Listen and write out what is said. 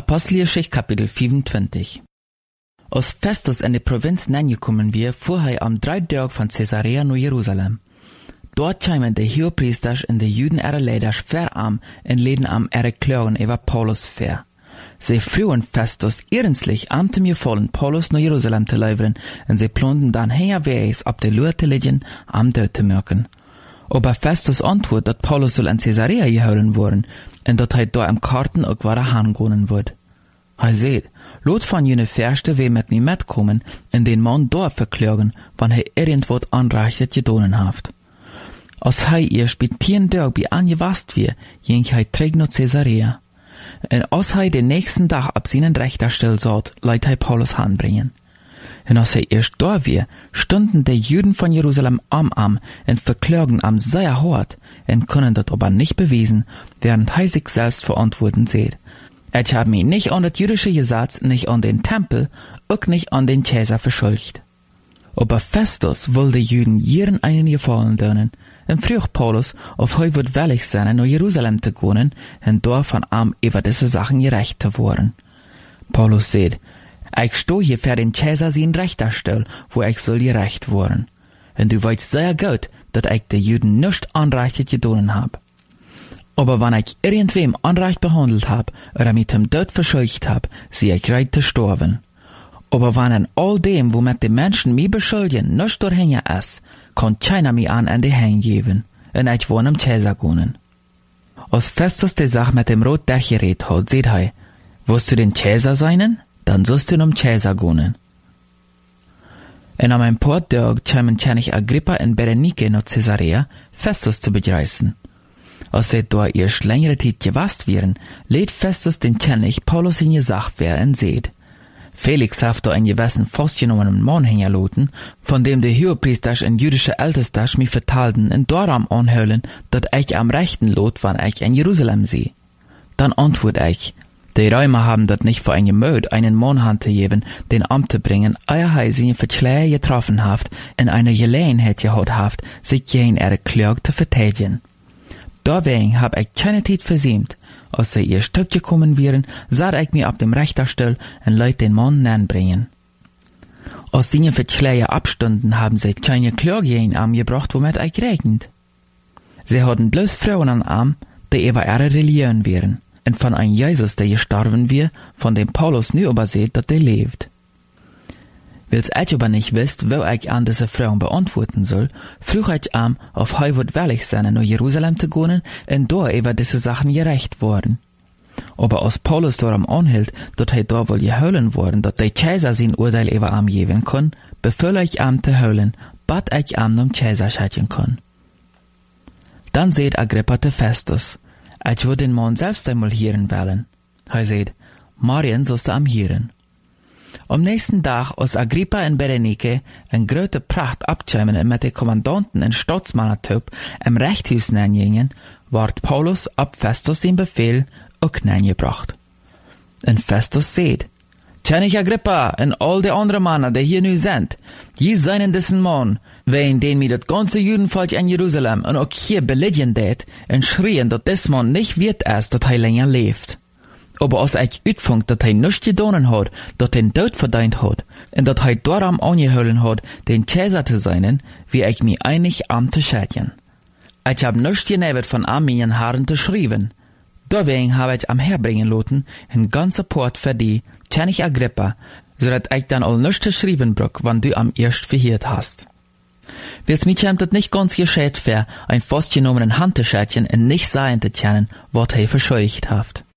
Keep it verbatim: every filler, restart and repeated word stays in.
Apostelgeschichte Kapitel vierundzwanzig. Als Festus in die Provinz angekommen wir, fuhr er am drei Tag von Caesarea nach Jerusalem. Dort kamen die Hohepriester und die Juden ihre Leiter schwer an und leden am ihre Klagen über Paulus fair. Sie frühen Festus ernstlich an zu mir vollen, Paulus nach Jerusalem zu liefern, und sie planten dann herwegs ab der Lur zu liegen, am Död zu merken. Aber Festus antwortet, dass Paulus soll in Caesarea geholen worden, und dass er da im Karten auch wieder hingehen wird. Er sagt, lot von jene Färste we mit mir mitkommen, und den Mann dort verklagen, wann er irgendwas anreichtet gedonen haft. Als er erst bei tien Tag bei angewasst wird, ging er träg nach Caesarea. Und als er den nächsten Tag ab seinen Richterstell saht, leit er Paulus anbringen. Und als er erst da war, stunden die Juden von Jerusalem am am und verklagen am sehr hart und können das aber nicht beweisen, während er sich selbst verantworten sieht. Ich habe mich nicht an das jüdische Gesetz, nicht an den Tempel, auch nicht an den Cäsar verschuldigt. Aber Festus will die Juden jeden einen Gefallen tun, und fragt Paulus, ob er wird willig sein, nach Jerusalem zu gehen, und dort von ihm über diese Sachen gerecht zu werden. Paulus sagt, ich stehe hier für den Cäsar sein Richterstell, wo ich soll gerecht werden. Und du weißt sehr gut, dass ich die Juden nicht anreichend getan habe. Aber wenn ich irgendwem unrecht behandelt hab oder mit dem Tod verschuldigt hab, sie ich bereit zu sterben. Aber wenn in all dem, womit die Menschen mich beschuldigen, nicht durchhängen ist, kann keiner mich an an die Hände geben, und ich wohne am Cäsar gehen. Als Festus die Sache mit dem Rot durchgeredet hat, sagt er, willst du den Cäsar sein? Dann sollst du am Cäsar gehen. Und an einem paar Tagen kamen König Agrippa und Berenike nach Caesarea, Festus zu begreifen. Als sie da erst längere Zeit gewasst wären, lädt Festus den König Paulus in gesagt wer und seht. Felix hat da einen gewissen festgenommenen Mann hingerloten, von dem die Hohepriester und jüdische Älteste mich vertalten und darum anhöhlen, dass ich am rechten Lot, wann ich in Jerusalem sehe. Dann antwort ich, die Römer haben das nicht für ein Gemüt, einen Mann hanzugeben, den Amt zu bringen, ehe er sie für Schläge getroffen haft, in eine Gelegenheit gehabt haft, sich gegen ihre Klage zu verteidigen. Deswegen hab ich keine Zeit versäumt. Als sie ihr Stück gekommen wären, sah ich mir ab dem Richterstuhl und leut den Mann anbringen. Als sie für Schläge abstunden, haben sie keine Klage gegen Arm gebracht, womit ich rechnet. Sie hatten bloß Frauen an Arm, die über ihre Religion wären, und von einem Jesus, der gestorben wir, von dem Paulus nu überseht, dass der lebt. Weil's ich aber nicht wisst, wo ich an diese Frauen beantworten soll, frug ich an, ob er wird willig sein, nach Jerusalem zu gehen, und da über diese Sachen gerecht worden. Aber als Paulus darum anhielt, dass er da wohl geholen worden, dass der Cäsar sein Urteil über ihm geben kann, befahl ich ihm zu holen, bat ich ihm zum Cäsar schicken kann. Dann seht Agrippa zu Festus, ich würde den Mann selbst einmal hören wollen. Er seht, Marien sollst du am hören. Am nächsten Tag, als Agrippa und Berenike in große Pracht abkämen und mit den Kommandanten und Staatsmannertyp im Rechthaus gingen, ward Paulus ab Festus den Befehl auch gebracht. Und Festus seht, König Agrippa und all die anderen Männer, die hier nu sind, die seien diesen Mann, wegen den mir das ganze Judenvolk in Jerusalem und auch hier beledigen det und schrien, dass des Mann nicht wird ist, dass er länger lebt. Aber als ich uitvond dat hij nichts gedonen hat, dat den Tod verdient hat, und dat hij darum angeholen hat, den Cäsar zu sein, wie ich mich einig am zu schädigen. Ich hab nichts genebet von am meinen Haaren zu schreiben. Deswegen hab ich am herbringen lassen, ein ganzer Port für die, König Agrippa, so dat ich dann all nichts zu schreiben brauch, wann du am erst verhört hast. Weil's mich scheint das nicht ganz gescheit wär, ein festgenommenen Hand zu schädigen und nicht sein zu können, wat er verscheucht haft.